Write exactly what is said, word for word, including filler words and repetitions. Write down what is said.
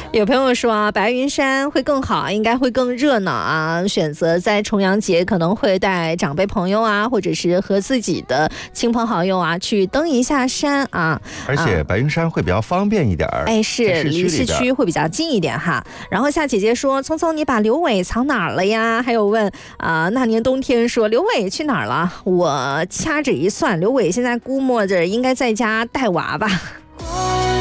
有朋友说啊，白云山会更好，应该会更热闹啊。选择在重阳节可能会带长辈朋友啊，或者是和自己的亲朋好友啊去登一下山啊。 而且白云山会比较方便一点儿， 哎，是离市区会比较近一点哈。然后夏姐姐说：“聪聪，你把刘伟藏哪儿了呀？”还有问啊、呃，那年冬天说刘伟去哪儿了？我掐指一算，刘伟现在估摸着应该在家带娃吧。